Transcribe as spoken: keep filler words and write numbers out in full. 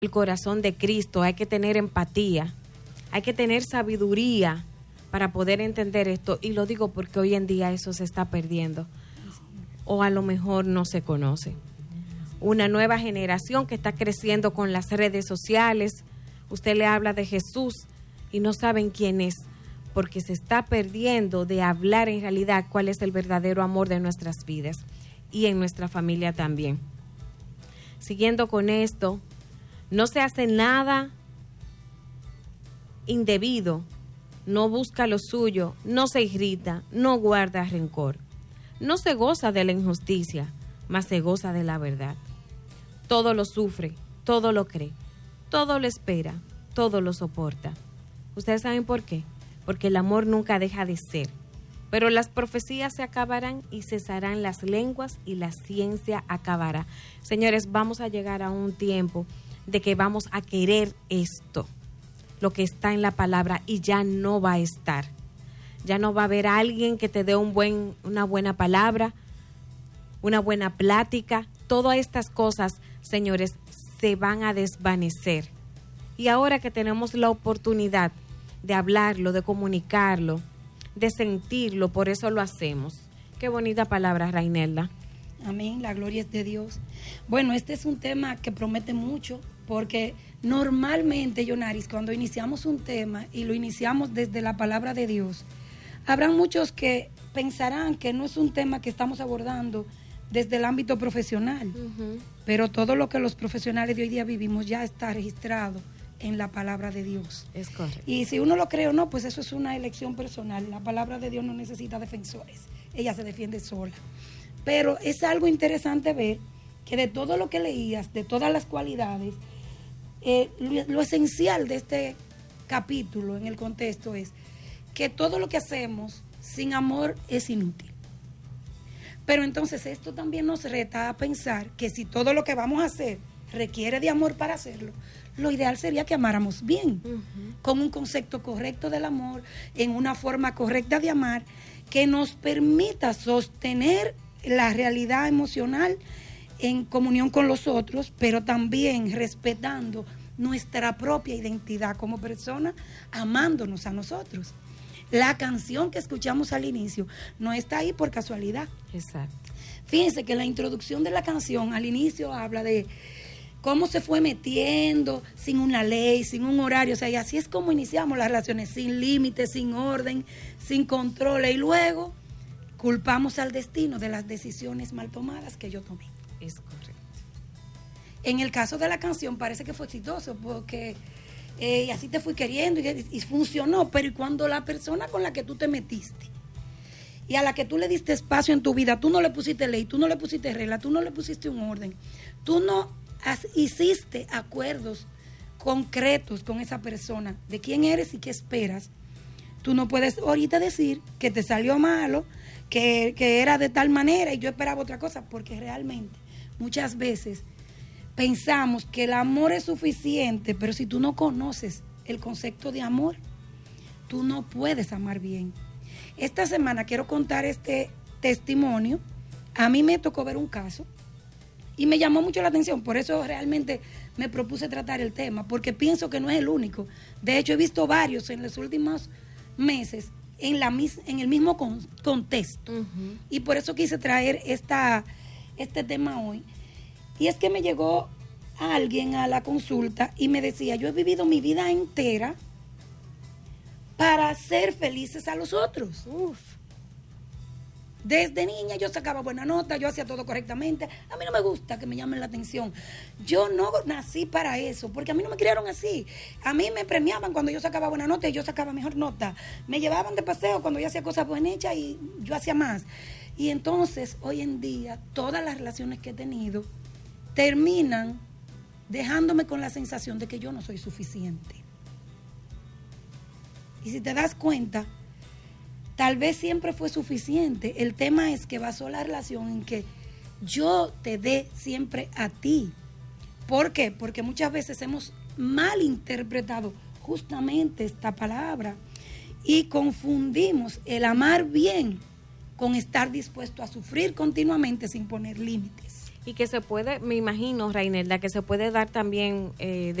el corazón de Cristo, hay que tener empatía, hay que tener sabiduría para poder entender esto, y lo digo porque hoy en día eso se está perdiendo, o a lo mejor no se conoce. Una nueva generación que está creciendo con las redes sociales, usted le habla de Jesús y no saben quién es, porque se está perdiendo de hablar en realidad cuál es el verdadero amor de nuestras vidas y en nuestra familia también. Siguiendo con esto, no se hace nada indebido, no busca lo suyo, no se irrita, no guarda rencor, no se goza de la injusticia, mas se goza de la verdad. Todo lo sufre, todo lo cree, todo lo espera, todo lo soporta. ¿Ustedes saben por qué? Porque el amor nunca deja de ser. Pero las profecías se acabarán y cesarán las lenguas y la ciencia acabará. Señores, vamos a llegar a un tiempo de que vamos a querer esto, lo que está en la palabra, y ya no va a estar. Ya no va a haber alguien que te dé un buen, una buena palabra, una buena plática. Todas estas cosas, señores, se van a desvanecer. Y ahora que tenemos la oportunidad de hablarlo, de comunicarlo, de sentirlo, por eso lo hacemos. Qué bonita palabra, Rainelda. Amén, la gloria es de Dios. Bueno, este es un tema que promete mucho, porque normalmente, Yonaris, cuando iniciamos un tema y lo iniciamos desde la palabra de Dios, habrán muchos que pensarán que no es un tema que estamos abordando desde el ámbito profesional, uh-huh. Pero todo lo que los profesionales de hoy día vivimos ya está registrado en la palabra de Dios. Es correcto. Y si uno lo cree o no, pues eso es una elección personal. La palabra de Dios no necesita defensores, ella se defiende sola. Pero es algo interesante ver que de todo lo que leías, de todas las cualidades, eh, lo, lo esencial de este capítulo en el contexto es que todo lo que hacemos sin amor es inútil. Pero entonces esto también nos reta a pensar que si todo lo que vamos a hacer requiere de amor para hacerlo, lo ideal sería que amáramos bien, uh-huh. Con un concepto correcto del amor, en una forma correcta de amar, que nos permita sostener la realidad emocional en comunión con los otros, pero también respetando nuestra propia identidad como persona, amándonos a nosotros. La canción que escuchamos al inicio no está ahí por casualidad. Exacto. Fíjense que la introducción de la canción al inicio habla de cómo se fue metiendo sin una ley, sin un horario. O sea, y así es como iniciamos las relaciones, sin límites, sin orden, sin control. Y luego culpamos al destino de las decisiones mal tomadas que yo tomé. Es correcto. En el caso de la canción parece que fue exitoso porque eh, y así te fui queriendo y, y funcionó. Pero ¿y cuando la persona con la que tú te metiste y a la que tú le diste espacio en tu vida, tú no le pusiste ley, tú no le pusiste regla, tú no le pusiste un orden, tú no has, hiciste acuerdos concretos con esa persona de quién eres y qué esperas? Tú no puedes ahorita decir que te salió malo, que, que era de tal manera y yo esperaba otra cosa, porque realmente muchas veces pensamos que el amor es suficiente, pero si tú no conoces el concepto de amor, tú no puedes amar bien. Esta semana quiero contar este testimonio. A mí me tocó ver un caso y me llamó mucho la atención, por eso realmente me propuse tratar el tema, porque pienso que no es el único. De hecho, he visto varios en los últimos meses en, la, en el mismo con, contexto. Uh-huh. Y por eso quise traer esta, este tema hoy. Y es que me llegó alguien a la consulta y me decía, yo he vivido mi vida entera para hacer felices a los otros. Uf. Desde niña yo sacaba buena nota, yo hacía todo correctamente. A mí no me gusta que me llamen la atención. Yo no nací para eso, porque a mí no me criaron así. A mí me premiaban cuando yo sacaba buena nota y yo sacaba mejor nota. Me llevaban de paseo cuando yo hacía cosas bien hechas y yo hacía más. Y entonces, hoy en día, todas las relaciones que he tenido terminan dejándome con la sensación de que yo no soy suficiente. Y si te das cuenta, tal vez siempre fue suficiente. El tema es que basó la relación en que yo te dé siempre a ti. ¿Por qué? Porque muchas veces hemos malinterpretado justamente esta palabra y confundimos el amar bien con estar dispuesto a sufrir continuamente sin poner límites. Y que se puede, me imagino, Rainelda, que se puede dar también eh,